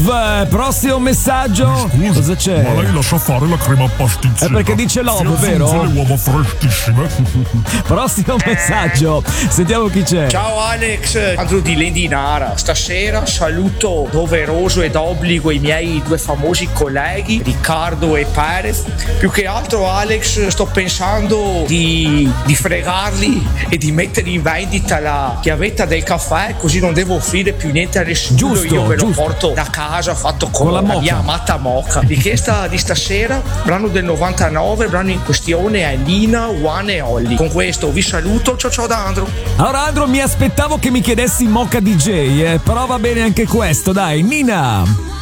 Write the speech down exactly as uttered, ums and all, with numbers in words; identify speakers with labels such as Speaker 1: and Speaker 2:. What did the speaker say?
Speaker 1: love. Prossimo messaggio.
Speaker 2: Scusi,
Speaker 1: cosa c'è?
Speaker 2: ma lei lascia fare la crema pasticcera.
Speaker 1: È perché dice love,
Speaker 2: Sia
Speaker 1: vero?
Speaker 2: zunze le uova freschissime.
Speaker 1: Prossimo messaggio. Sentiamo chi c'è.
Speaker 3: Ciao Alex, Andrew di Lendinara. Stasera saluto doveroso ed obbligo i miei due famosi colleghi Riccardo e Perez. Più che altro Alex, sto pensando di, di fregarli e di mettere in vendita la chiavetta del caffè, così non devo offrire più niente a nessuno.
Speaker 1: Giusto,
Speaker 3: Io ve lo
Speaker 1: giusto.
Speaker 3: porto da casa fatto con,
Speaker 1: Con la
Speaker 3: la,
Speaker 1: moka.
Speaker 3: mia amata moka. Richiesta di stasera, brano del novantanove, brano in questione è Lina, One e Olly. Con questo vi saluto, ciao ciao da Andrew.
Speaker 1: Allora Andro, mi aspettavo che mi chiedessi Mocha D J, eh, però va bene anche questo, dai. Nina.